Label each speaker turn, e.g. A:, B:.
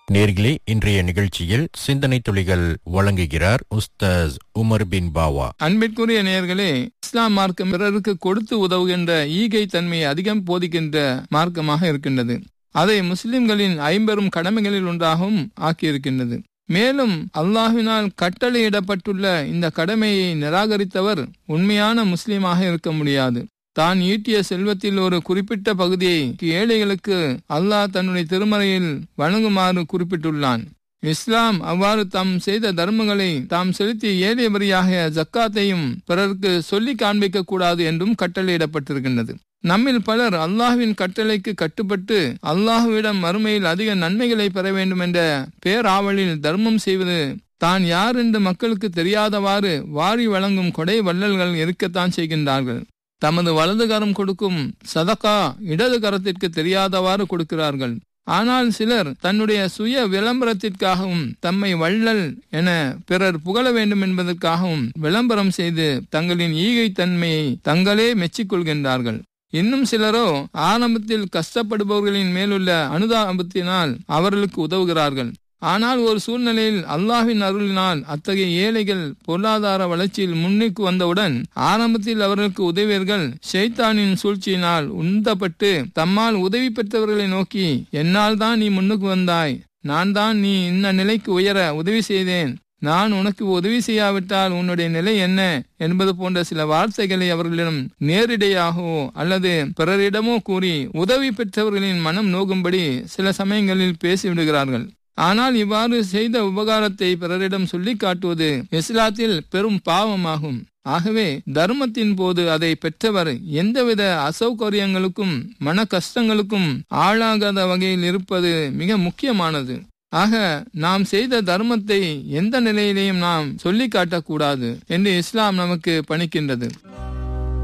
A: நேர்களே, இன்றைய நிகழ்ச்சியில் சிந்தனை துளிகள் வழங்குகிறார் உஸ்தாஸ் உமர் பின் பாவா.
B: அன்பிற்குரிய நேயர்களே, இஸ்லாம் மார்க்கம் பிறருக்கு கொடுத்து உதவுகின்ற ஈகை தன்மையை அதிகம் போதிக்கின்ற மார்க்கமாக இருக்கின்றது. அதை முஸ்லிம்களின் 50 கடமைகளில் ஒன்றாகவும் ஆக்கியிருக்கின்றது. மேலும் அல்லாஹ்வினால் கட்டளையிடப்பட்டுள்ள இந்த கடமையை நிராகரித்தவர் உண்மையான முஸ்லிமாக இருக்க முடியாது. தான் ஈட்டிய செல்வத்தில் ஒரு குறிப்பிட்ட பகுதியை ஏழைகளுக்கு அல்லாஹ் தன்னுடைய திருமறையில் வழங்குமாறு குறிப்பிட்டுள்ளான். இஸ்லாம் அவ்வாறு தாம் செய்த தர்மங்களை தாம் செலுத்திய ஏழை வரியாக ஜக்காத்தையும் பிறருக்கு சொல்லி காண்பிக்க கூடாது என்றும் கட்டளையிடப்பட்டிருக்கின்றது. நம்மில் பலர் அல்லாஹ்வின் கட்டளைக்கு கட்டுப்பட்டு அல்லாஹ்விடம் மறுமையில் அதிக நன்மைகளை பெற வேண்டும் என்ற பேராவலில் தர்மம் செய்வது தான் யார் என்று மக்களுக்கு தெரியாதவாறு வாரி வழங்கும் கொடை வள்ளல்கள் இருக்கத்தான் செய்கின்றார்கள். தமது வலது கரம் கொடுக்கும் சதகா இடது கரத்திற்கு தெரியாதவாறு கொடுக்கிறார்கள். ஆனால் சிலர் தன்னுடைய சுய விளம்பரத்திற்காகவும் தம்மை வள்ளல் என பிறர் புகழ வேண்டும் என்பதற்காகவும் விளம்பரம் செய்து தங்களின் ஈகை தன்மையை தங்களே மெச்சிக்கொள்கின்றார்கள். இன்னும் சிலரோ ஆரம்பத்தில் கஷ்டப்படுபவர்களின் மேலுள்ள அனுதாபத்தினால் அவர்களுக்கு உதவுகிறார்கள். ஆனால் ஒரு சூழ்நிலையில் அல்லாஹ்வின் அருளினால் அத்தகைய ஏழைகள் பொருளாதார வளர்ச்சியில் முன்னுக்கு வந்தவுடன் ஆரம்பத்தில் அவர்களுக்கு உதவியர்கள் ஷைத்தானின் சூழ்ச்சியினால் உந்தப்பட்டு தம்மால் உதவி பெற்றவர்களை நோக்கி, என்னால் தான் நீ முன்னுக்கு வந்தாய், நான் தான் நீ இந்த நிலைக்கு உயர உதவி செய்தேன், நான் உனக்கு உதவி செய்யாவிட்டால் உன்னுடைய நிலை என்ன என்பது போன்ற சில வார்த்தைகளை அவர்களிடம் நேரிடையாகவோ அல்லது பிறரிடமோ கூறி உதவி பெற்றவர்களின் மனம் நோகும்படி சில சமயங்களில் பேசிவிடுகிறார்கள். ஆனால் இவ்வாறு செய்த உபகாரத்தை பிறரிடம் சொல்லி காட்டுவது இஸ்லாத்தில் பெரும் பாவமாகும். ஆகவே தர்மத்தின் போது அதை பெற்றவர் எந்தவித அசௌகரியங்களுக்கும் மன கஷ்டங்களுக்கும் ஆளாகாத வகையில் இருப்பது மிக முக்கியமானது. ஆக நாம் செய்த தர்மத்தை எந்த நிலையிலேயும் நாம் சொல்லி காட்டக்கூடாது என்று இஸ்லாம் நமக்கு பணிக்கின்றது.